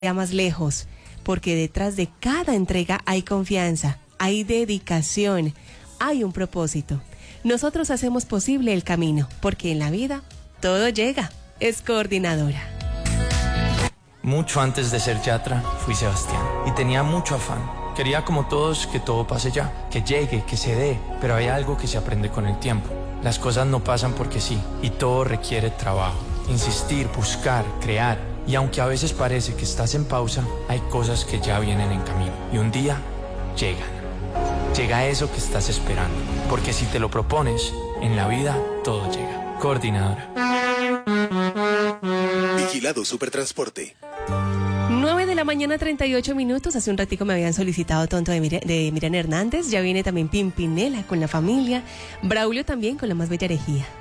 más lejos, porque detrás de cada entrega hay confianza, hay dedicación, hay un propósito. Nosotros hacemos posible el camino, porque en la vida todo llega. Es Coordinadora. Mucho antes de ser Yatra, fui Sebastián y tenía mucho afán. Quería como todos que todo pase ya, que llegue, que se dé, pero hay algo que se aprende con el tiempo. Las cosas no pasan porque sí, y todo requiere trabajo, insistir, buscar, crear. Y aunque a veces parece que estás en pausa, hay cosas que ya vienen en camino. Y un día llegan. Llega eso que estás esperando, porque si te lo propones, en la vida todo llega. Coordinadora. Vigilado Supertransporte. 9:38 a.m. Hace un ratico me habían solicitado Tonto de Miriam Hernández. Ya viene también Pimpinela con la familia. Braulio también con la más bella herejía.